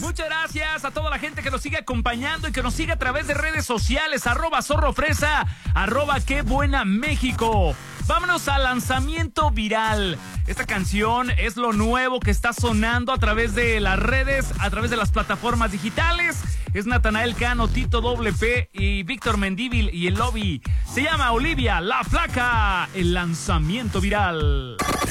Muchas gracias a toda la gente que nos sigue acompañando y que nos sigue a través de redes sociales, @zorrofresa, @qué buena México. Vámonos al lanzamiento viral. Esta canción es lo nuevo que está sonando a través de las redes, a través de las plataformas digitales. Es Natanael Cano, Tito WP y Víctor Mendívil y el Lobby. Se llama Olivia La Flaca, el lanzamiento viral.